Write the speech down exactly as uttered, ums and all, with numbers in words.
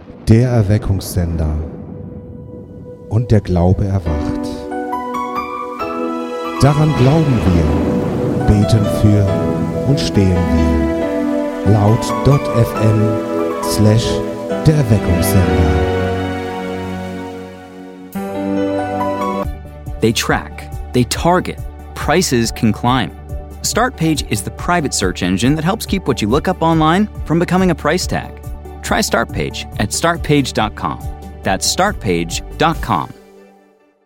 Der Erweckungssender. Und der Glaube erwacht. Daran glauben wir, beten für und stehen wir. Laut.fm slash der Erweckungssender. They track, they target, prices can climb. Startpage is the private search engine that helps keep what you look up online from becoming a price tag. Try Startpage at startpage dot com. That's startpage dot com.